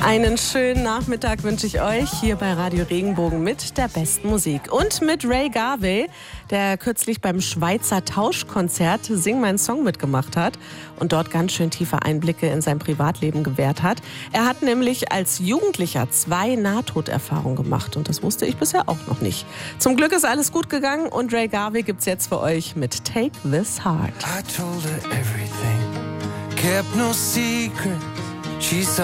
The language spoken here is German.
Einen schönen Nachmittag wünsche ich euch hier bei Radio Regenbogen mit der besten Musik. Und mit Ray Garvey, der kürzlich beim Schweizer Tauschkonzert Sing meinen Song mitgemacht hat und dort ganz schön tiefe Einblicke in sein Privatleben gewährt hat. Er hat nämlich als Jugendlicher 2 Nahtoderfahrungen gemacht und das wusste ich bisher auch noch nicht. Zum Glück ist alles gut gegangen und Ray Garvey gibt's jetzt für euch mit Take This Heart. I told her everything, kept no secret. She saw